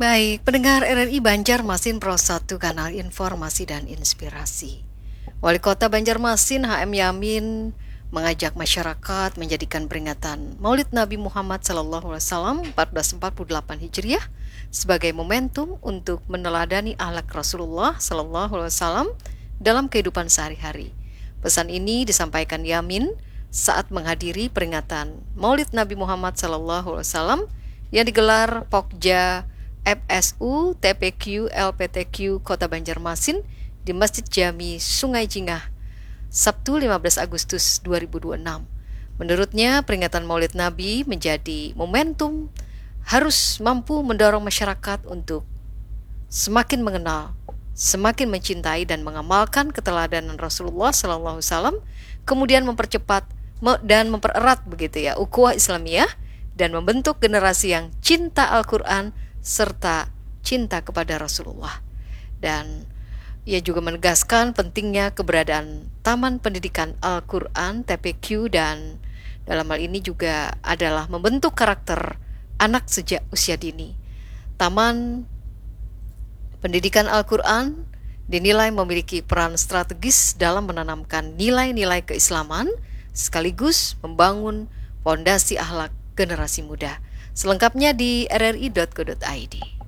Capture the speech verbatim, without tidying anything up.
Baik, pendengar R R I Banjarmasin Pro satu Kanal Informasi dan Inspirasi. Wali Kota Banjarmasin H M Yamin mengajak masyarakat menjadikan peringatan Maulid Nabi Muhammad Sallallahu Alaihi Wasallam seribu empat ratus empat puluh delapan Hijriah sebagai momentum untuk meneladani akhlak Rasulullah Sallallahu Alaihi Wasallam dalam kehidupan sehari-hari. Pesan ini disampaikan Yamin saat menghadiri peringatan Maulid Nabi Muhammad Sallallahu Alaihi Wasallam yang digelar Pokja F S U T P Q L P T Q Kota Banjarmasin di Masjid Jami Sungai Jingah Sabtu lima belas Agustus dua ribu dua puluh enam. Menurutnya, peringatan Maulid Nabi menjadi momentum harus mampu mendorong masyarakat untuk semakin mengenal, semakin mencintai dan mengamalkan keteladanan Rasulullah Sallallahu Alaihi Wasallam, kemudian mempercepat dan mempererat begitu ya ukhuwah Islamiyah dan membentuk generasi yang cinta Al-Quran serta cinta kepada Rasulullah. Dan ia juga menegaskan pentingnya keberadaan Taman Pendidikan Al-Quran T P Q dan dalam hal ini juga adalah membentuk karakter anak sejak usia dini. Taman Pendidikan Al-Quran dinilai memiliki peran strategis dalam menanamkan nilai-nilai keislaman sekaligus membangun fondasi akhlak generasi muda. Selengkapnya di r r i dot co dot i d.